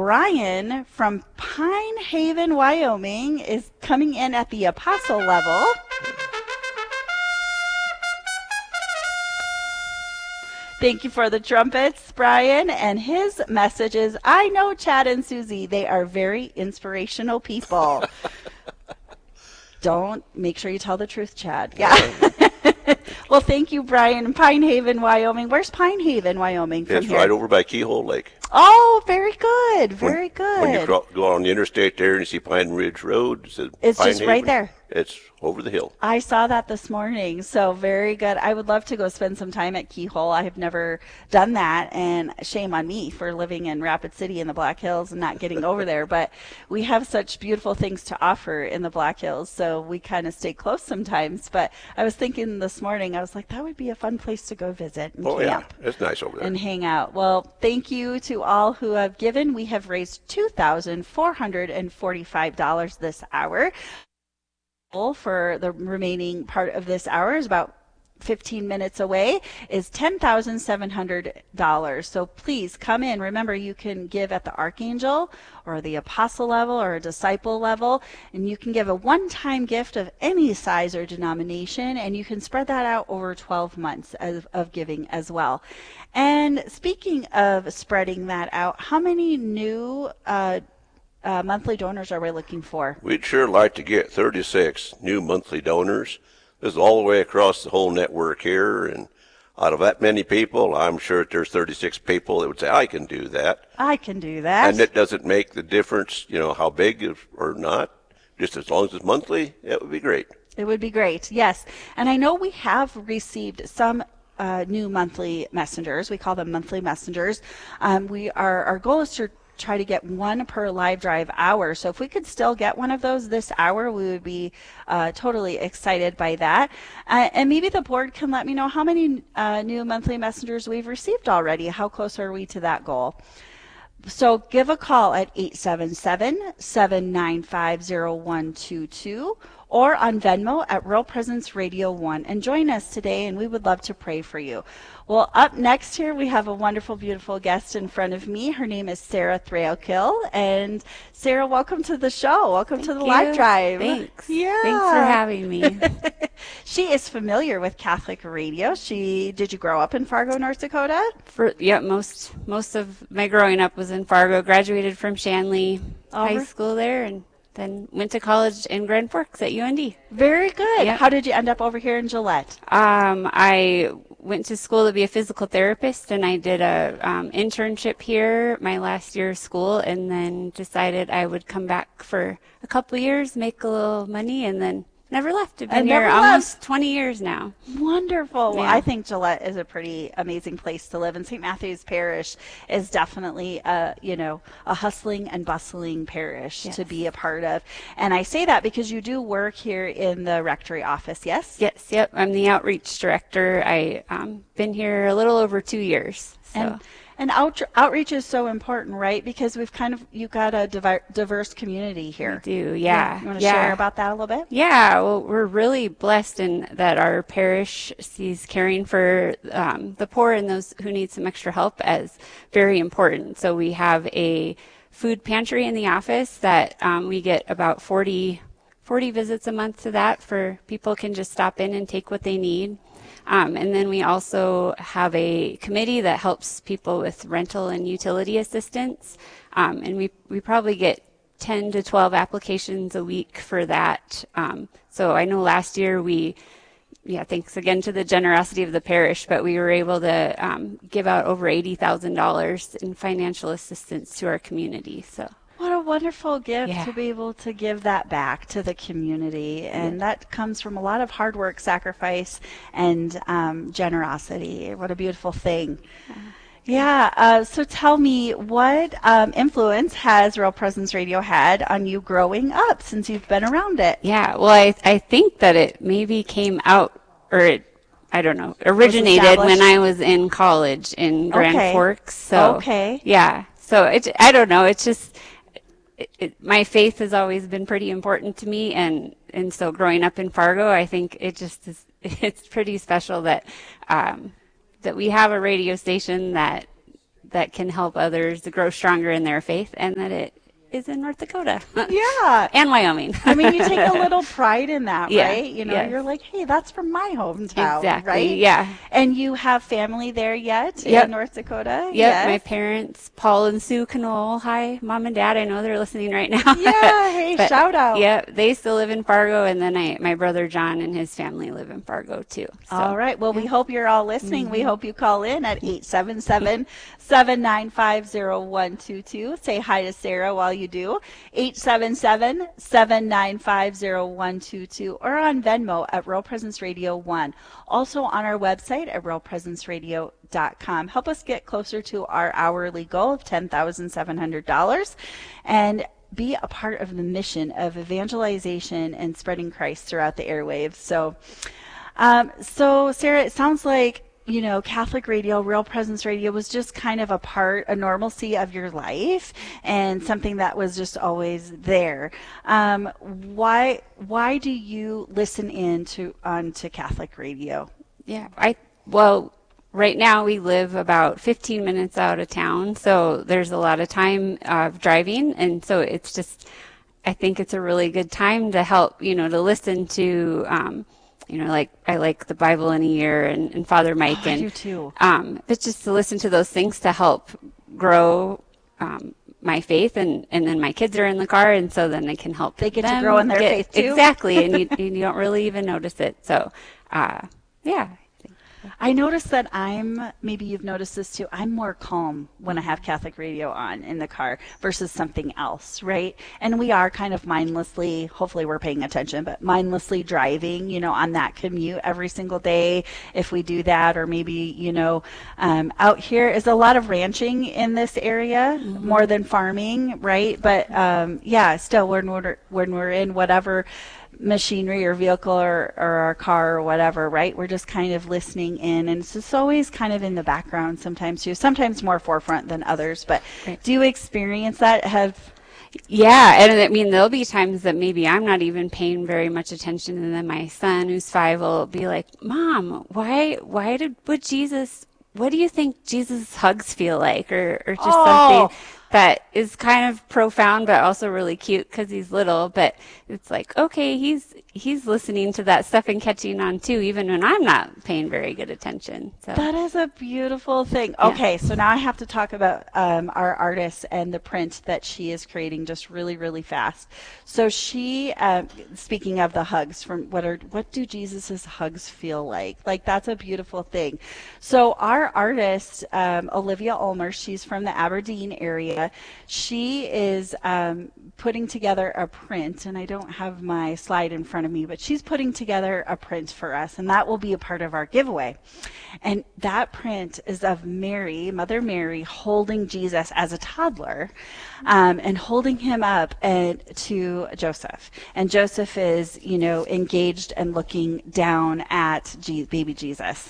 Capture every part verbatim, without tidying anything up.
Brian from Pine Haven, Wyoming is coming in at the apostle level. Thank you for the trumpets, Brian. And his message is, I know Chad and Susie. They are very inspirational people. Don't make sure you tell the truth, Chad. Yeah. Well, thank you, Brian. Pine Haven, Wyoming. Where's Pine Haven, Wyoming from It's here? right over by Keyhole Lake. Oh, very good. Very when, good. When you cro- go on the interstate there and you see Pine Ridge Road, it says It's Pine just right Haven. there. It's over the hill. I saw that this morning, so very good. I would love to go spend some time at Keyhole. I have never done that, and shame on me for living in Rapid City in the Black Hills and not getting over there. But we have such beautiful things to offer in the Black Hills, so we kind of stay close sometimes. But I was thinking this morning, I was like, that would be a fun place to go visit and Oh, camp. yeah. It's nice over there. And hang out. Well, thank you to all who have given. We have raised two thousand four hundred forty-five dollars this hour. For the remaining part of this hour is about fifteen minutes away, is ten thousand seven hundred dollars. So please come in. Remember, you can give at the Archangel or the Apostle level or a Disciple level, and you can give a one-time gift of any size or denomination, and you can spread that out over twelve months of, of giving as well. And speaking of spreading that out, how many new uh, Uh, monthly donors are we looking for? We'd sure like to get thirty-six new monthly donors. This is all the way across the whole network here, and out of that many people, I'm sure that there's thirty-six people that would say, I can do that. I can do that. And it doesn't make the difference, you know, how big or not. Just as long as it's monthly, it would be great. It would be great, yes. And I know we have received some uh, new monthly messengers. We call them monthly messengers. Um, we are our goal is to try to get one per live drive hour. So if we could still get one of those this hour, we would be uh, totally excited by that. Uh, and maybe the board can let me know how many uh, new monthly messengers we've received already. How close are we to that goal? So give a call at eight seven seven, seven nine five, zero one two two or on Venmo at Real Presence Radio one and join us today, and we would love to pray for you. Well, up next here we have a wonderful, beautiful guest in front of me. Her name is Sarah Thrailkill, and Sarah, welcome to the show. Welcome Thank to the you. live drive. Thanks. Yeah. Thanks for having me. She is familiar with Catholic radio. She did you grow up in Fargo, North Dakota? For yeah, most most of my growing up was in Fargo. Graduated from Shanley All High right. School there, and then went to college in Grand Forks at U N D. Very good. Yep. How did you end up over here in Gillette? Um, I went to school to be a physical therapist, and I did a um, internship here my last year of school, and then decided I would come back for a couple years, make a little money, and then never left. I've been And here never almost left. twenty years now. Wonderful. Well, Yeah. I think Gillette is a pretty amazing place to live, and Saint Matthew's Parish is definitely a, you know, a hustling and bustling parish Yes. to be a part of. And I say that because you do work here in the rectory office, yes? Yes, yep. I'm the outreach director. I um been here a little over two years. So And and out, outreach is so important, right? Because we've kind of you got a divi- diverse community here. we do, yeah. You want to yeah. share about that a little bit? Yeah, well, we're really blessed in that our parish sees caring for um, the poor and those who need some extra help as very important. So we have a food pantry in the office that um, we get about forty, forty visits a month to that for people can just stop in and take what they need. Um, and then we also have a committee that helps people with rental and utility assistance. Um, and we, we probably get ten to twelve applications a week for that. Um, so I know last year we, yeah, thanks again to the generosity of the parish, but we were able to um, give out over eighty thousand dollars in financial assistance to our community. So. What a wonderful gift Yeah. to be able to give that back to the community. And that comes from a lot of hard work, sacrifice, and um, generosity. What a beautiful thing. Yeah. Uh, so tell me, what um, influence has Real Presence Radio had on you growing up since you've been around it? Yeah, well, I I think that it maybe came out, or it, I don't know, originated established? when I was in college in Grand Okay. Forks. So Okay. yeah, so it I don't know, it's just it, it, my faith has always been pretty important to me, and and so growing up in Fargo, I think it just is it's pretty special that um, that we have a radio station that that can help others to grow stronger in their faith, and that it is in North Dakota. Yeah. And Wyoming. I mean, you take a little pride in that, Yeah, right? You know, yes. you're like, hey, that's from my hometown, Exactly, right? yeah. And you have family there yet Yep. in North Dakota? Yep, Yes. my parents, Paul and Sue Knoll. Hi, Mom and Dad. I know they're listening right now. Yeah, hey, But, shout out. Yep, they still live in Fargo, and then I, my brother John and his family live in Fargo too. So. All right. Well, we hope you're all listening. Mm-hmm. We hope you call in at eight seven seven, seven nine five, zero one two two. Say hi to Sarah while you do. eight seven seven, seven nine five, zero one two two, or on Venmo at Real Presence Radio one. Also on our website at real presence radio dot com. Help us get closer to our hourly goal of ten thousand seven hundred dollars and be a part of the mission of evangelization and spreading Christ throughout the airwaves. So, um, so Sarah, it sounds like, you know, Catholic radio, Real Presence Radio was just kind of a part, a normalcy of your life and something that was just always there. Um, why, why do you listen in to, on to Catholic radio? Yeah, I, well, right now we live about fifteen minutes out of town, so there's a lot of time of driving, and so it's just, I think it's a really good time to help, you know, to listen to, um, you know, like I like the Bible in a Year and, and Father Mike. Oh, and I do too. Um, but just to listen to those things to help grow um, my faith, and, and then my kids are in the car, and so then I can help They get them to grow in their get, faith too. Exactly, and you, and you don't really even notice it. So, uh, yeah. I noticed that I'm, maybe you've noticed this too, I'm more calm when I have Catholic radio on in the car versus something else, right? And we are kind of mindlessly, hopefully we're paying attention, but mindlessly driving, you know, on that commute every single day if we do that, or maybe, you know, um, out here is a lot of ranching in this area, mm-hmm. more than farming, right? But um, yeah, still when we're, when we're in whatever machinery or vehicle or, or our car or whatever, right? We're just kind of listening in, and it's just always kind of in the background sometimes too, sometimes more forefront than others. But right. Do you experience that? Have Yeah, and I mean, there'll be times that maybe I'm not even paying very much attention, and then my son, who's five, will be like, "Mom, why, why did, would Jesus, what do you think Jesus' hugs feel like?" Or, or just oh. something that is kind of profound, but also really cute because he's little. But it's like, okay, he's he's listening to that stuff and catching on too, even when I'm not paying very good attention. So that is a beautiful thing. Yeah. Okay, so now I have to talk about um, our artist and the print that she is creating, just really, really fast. So she, uh, speaking of the hugs, from what are what do Jesus's hugs feel like? Like, that's a beautiful thing. So our artist, um, Olivia Ulmer, she's from the Aberdeen area. She is um, putting together a print, and I don't have my slide in front of me, but she's putting together a print for us, and that will be a part of our giveaway. And that print is of Mary, Mother Mary, holding Jesus as a toddler, um, and holding him up and to Joseph. And Joseph is, you know, engaged and looking down at Je- baby Jesus.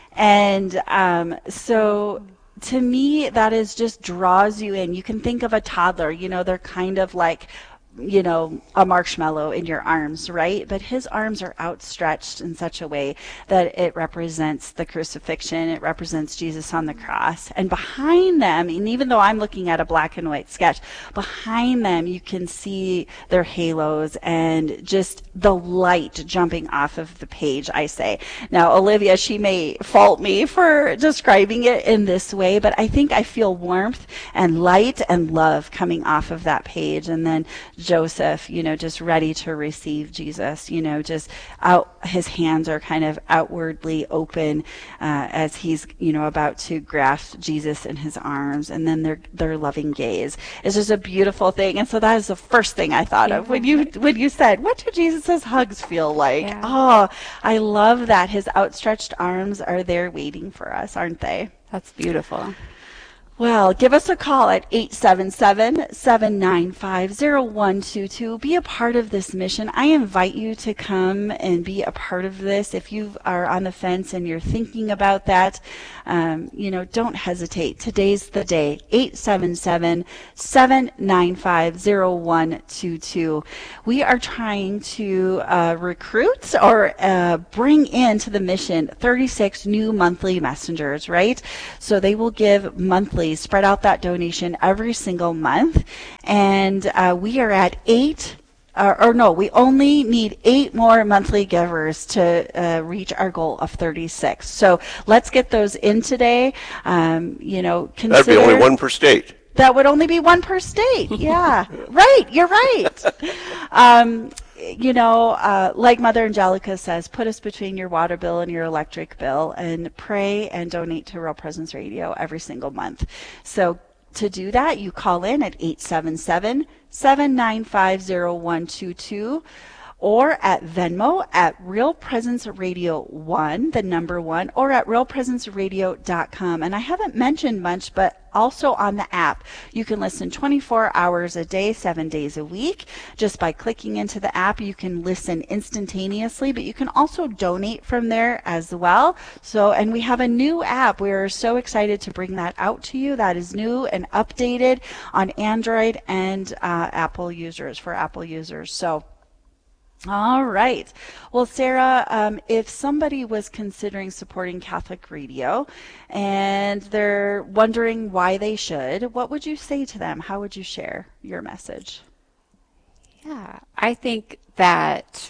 And um, so to me, that is just draws you in. You can think of a toddler, you know, they're kind of like, you know, a marshmallow in your arms, right? But his arms are outstretched in such a way that it represents the crucifixion. It represents Jesus on the cross. And behind them, and even though I'm looking at a black and white sketch, behind them you can see their halos and just the light jumping off of the page, I say. Now, Olivia, she may fault me for describing it in this way, but I think I feel warmth and light and love coming off of that page. And then Joseph, you know, just ready to receive Jesus, you know, just out, his hands are kind of outwardly open uh, as he's, you know, about to grasp Jesus in his arms, and then their their loving gaze. It's just a beautiful thing. And so that is the first thing I thought yeah. of when you when you said, what do Jesus's hugs feel like? Yeah. Oh, I love that. His outstretched arms are there waiting for us, aren't they? That's beautiful. Well, give us a call at eight seven seven, seven nine five, zero one two two. Be a part of this mission. I invite you to come and be a part of this. If you are on the fence and you're thinking about that, um, you know, don't hesitate. Today's the day. eight seven seven, seven nine five, zero one two two. We are trying to uh, recruit or uh, bring into the mission thirty-six new monthly messengers, right? So they will give monthly please spread out that donation every single month. And uh, we are at eight. Uh, or no, we only need eight more monthly givers to uh, reach our goal of thirty-six. So let's get those in today. Um, you know, consider That'd be only one per state. That would only be one per state. Yeah, right. You're right. Um, you know, uh, like Mother Angelica says, put us between your water bill and your electric bill, and pray and donate to Real Presence Radio every single month. So to do that, you call in at eight seven seven, seven nine five, zero one two two or at Venmo at Real Presence Radio one, the number one, or at real presence radio dot com. And I haven't mentioned much, but also on the app, you can listen twenty-four hours a day, seven days a week. Just by clicking into the app, you can listen instantaneously, but you can also donate from there as well. So, and we have a new app. We're so excited to bring that out to you. That is new and updated on Android and uh, Apple users, for Apple users. So, all right. Well, Sarah, um, if somebody was considering supporting Catholic Radio and they're wondering why they should, what would you say to them? How would you share your message? Yeah, I think that,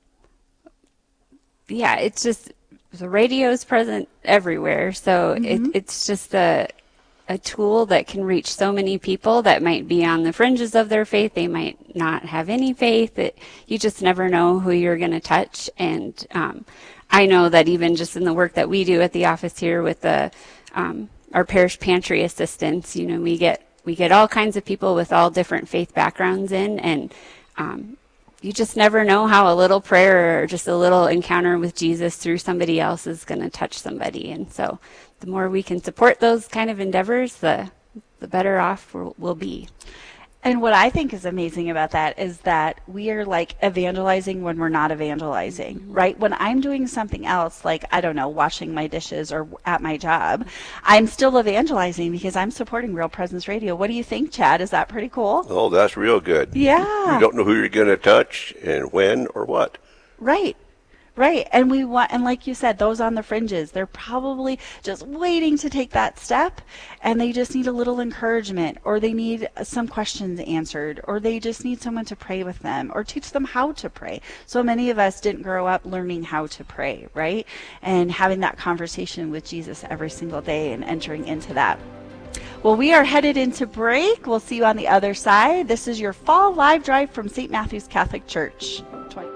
yeah, it's just, the radio is present everywhere. So mm-hmm. it, it's just a, a tool that can reach so many people that might be on the fringes of their faith. They might not have any faith. It, you just never know who you're going to touch. And um, I know that even just in the work that we do at the office here with the um, our parish pantry assistants, you know, we get we get all kinds of people with all different faith backgrounds in, and um, you just never know how a little prayer or just a little encounter with Jesus through somebody else is going to touch somebody. And so the more we can support those kind of endeavors, the the better off we'll, we'll be. And what I think is amazing about that is that we are like evangelizing when we're not evangelizing, mm-hmm. right? When I'm doing something else, like, I don't know, washing my dishes or at my job, I'm still evangelizing because I'm supporting Real Presence Radio. What do you think, Chad? Is that pretty cool? Oh, that's real good. Yeah. You don't know who you're going to touch and when or what. Right. Right. And we want, and like you said, those on the fringes, they're probably just waiting to take that step, and they just need a little encouragement, or they need some questions answered, or they just need someone to pray with them or teach them how to pray. So many of us didn't grow up learning how to pray, right? And having that conversation with Jesus every single day and entering into that. Well, we are headed into break. We'll see you on the other side. This is your fall live drive from Saint Matthew's Catholic Church. twenty